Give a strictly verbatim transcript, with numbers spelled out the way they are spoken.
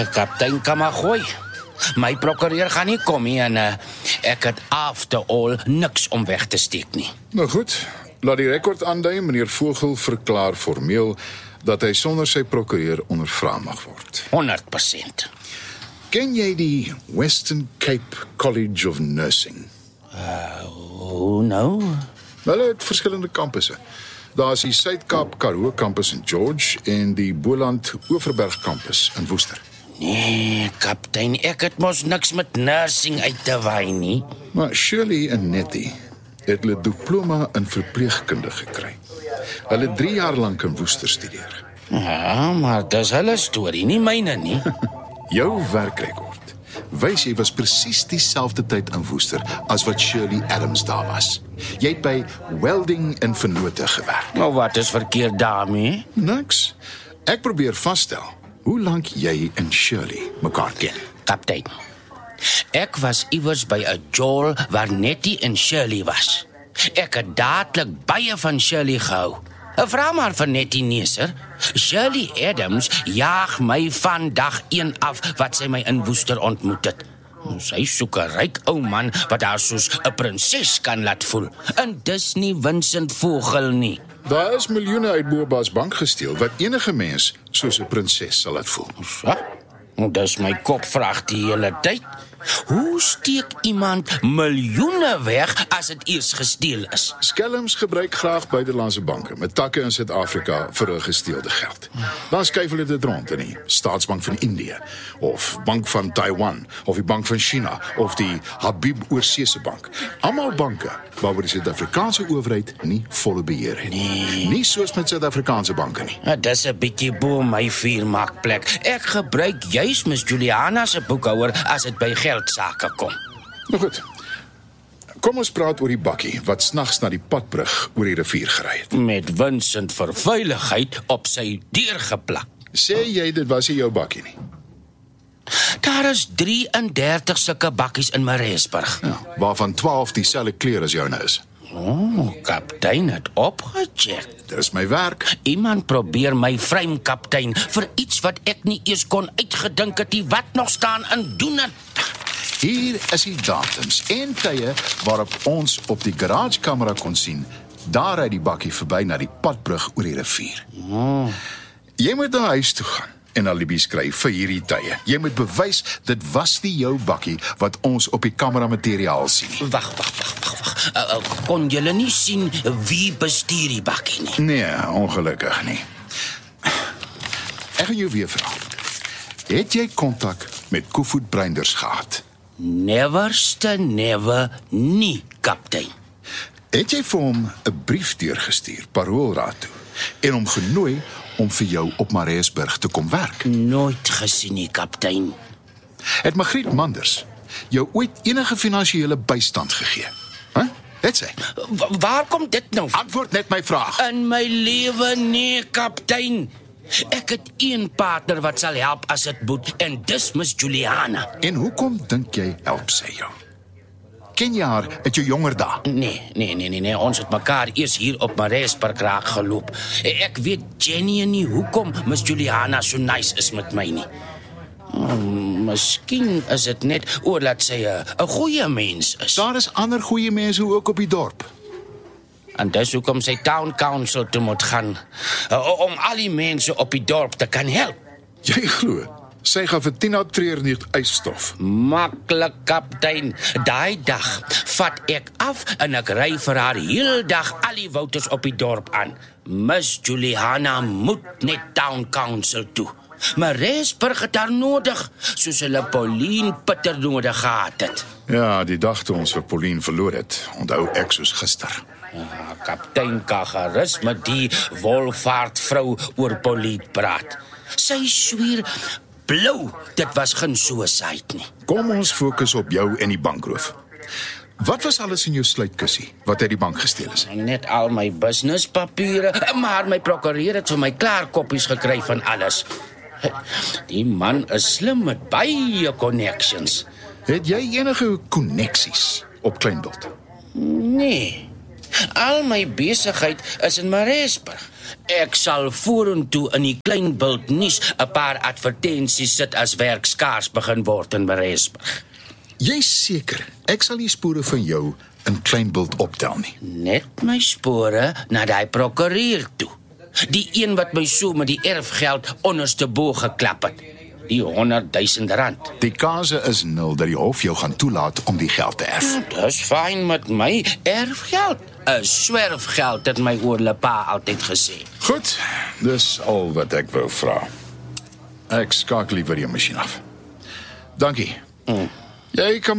Nee, kaptein kan maar gooi. My prokureur gaan nie kom nie en uh, ek het after all niks om weg te steek nie. Nou goed, laat die rekord aandui, meneer Vogel verklaar formeel dat hy sonder sy prokureur ondervra mag word. honderd persent. Ken jy die Western Cape College of Nursing? Hoe nou? Hulle het verskillende kampusse. Daar is die Suid-Kaap Karoo kampus in George en die Boland Overberg kampus in Woester. Nee, kaptein, ek het mos niks met nursing uit te waai nie. Maar Shirley en Nettie het hulle diploma in verpleegkunde gekry. Hulle het drie jaar lank in Woester studeer. Ja, maar dis hulle storie, nie myne nie. Jou werkrekord wys jy was presies dieselfde tyd in Woester as wat Shirley Adams daar was. Jy het by welding en vennote gewerk. Nou wat is verkeerd daarmee? Niks. Ek probeer vasstel hoe lank jy en Shirley mekaar ken. Kaptein, ek was iewers by 'n Joel waar Nettie en Shirley was. Ek het dadelik baie van Shirley gehou. Vra maar vir Nettie Neser. Shirley Adams jaag my van dag een af wat sy my in Woester ontmoet het. Sy soek 'n ryk ou man wat haar soos 'n prinses kan laat voel. En dis nie Vincent Vogel nie. Daar is miljoene uit Boba's bank gesteel wat enige mens soos 'n prinses sal laat voel. Ja, dis my kopvraag die hele tyd. Hoe steek iemand miljoene weg as dit eers gesteel is? Skelms gebruik graag buitelandse banke met takke in Suid-Afrika vir 'n gesteelde geld. Dan skuif hulle dit rond in die Staatsbank van Indië of Bank van Taiwan of die Bank van China of die Habib Oorseese Bank. Almal banke waaroor die Suid-Afrikaanse owerheid nie volle beheer het nie. Nie soos met Suid-Afrikaanse banke nie. Nou, dis 'n bietjie bo my vuurmaakplek. Ek gebruik juis Miss Juliana se boekhouer as dit by geldsake kom. Nou goed. Kom ons praat oor die bakkie wat snags na die padbrug oor die rivier gery het. Met Vincent vir veiligheid op sy deur geplak. Sê jy dit was nie jou bakkie nie? Daar is drieëndertig sulke bakkies in Mariesburg. Ja, waarvan twaalf dieselfde kleur as joune is. O, oh, kaptein het opgecheck. Dis my werk. Iemand probeer my vrym, kaptein, vir iets wat ek nie eers kon uitgedink het nie, wat nog staan in doen het. Hier is die datums en tye waarop ons op die garagekamera kon sien. Daar ry die bakkie verby na die padbrug oor die rivier. Oh. Jy moet na huis toe gaan en alibis kry vir hierdie tye. Jy moet bewys dit was nie jou bakkie wat ons op die kameramateriaal sien nie. Wag, wag, wag, wag, wag. Uh, uh, kon julle nie sien wie bestuur die bakkie nie? Nee, ongelukkig nie. Ek gaan jou weer vra. Het jy kontak met Koevoet Breinders gehad? Neverste never nie, kaptein. Het jy vir hom 'n brief deurgestuur, paroolraad toe, en hom genooi om vir jou op Mariesburg te kom werk? Nooit gesien nie, kaptein. Het Magriet Manders jou ooit enige finansiële bystand gegee? Hæ? Huh? Het sy? W- waar kom dit nou van? Antwoord net my vraag. In my lewe nee, kaptein. Ek het een partner wat sal help as dit moet, en dis Miss Juliana. En hoekom dink jy help sy jou? Ken jy haar uit jou jonger dae? Nee, nee, nee, nee, nee, ons het mekaar eers hier op Mariesburg raak geloop. Ek weet Jenny nie hoekom Miss Juliana so nice is met my nie. Oh, miskien is dit net oor dat sy 'n goeie mens is. Daar is ander goeie mense ook op die dorp. En dis hoekom sy town council toe moet gaan, uh, om al die mense op die dorp te kan help. Jy glo, sy gaan vir Tina Treurnig uitstof. Maklik, kaptein. Daai dag vat ek af en ek ry vir haar heel dag al die wouters op die dorp aan. Miss Juliana moet net town council toe. Mariesburg het haar nodig, soos hulle Pauline Pitter nodig gehad het. Ja, die dag toe ons vir Pauline verloor het, onthou ek soos gister. Ja, kaptein kan gerus met die wolvaartvrou oor Pauline praat. Sy sweer blou, dit was geen suicide nie. Kom ons fokus op jou en die bankroof. Wat was alles in jou sluitkussie wat uit die bank gesteel is? Net al my businesspapiere, maar my prokureur het vir my klaar koppies gekry van alles. Die man is slim met baie connections. Het jy enige koneksies op Kleinbult? Nee, al my besigheid is in Mariesburg. Ek sal vorentoe in die Kleinbult nuus 'n paar advertensies sit as werk skaars begin word in Maresburg. Jy's seker, ek sal die spore van jou in Kleinbult optel nie. Net my spore na daai prokureur toe. Die een wat my so met die erfgeld onderste bo geklap het. Die honderdduisend rand. Die kase is nul dat die hof jou gaan toelaat om die geld te erf. Dis fyn met my erfgeld. 'n Swerfgeld het my oorle pa altyd gesê. Goed, dis al wat ek wou vra. Ek skakel liewer die masjien af. Dankie. Mm. Jy kan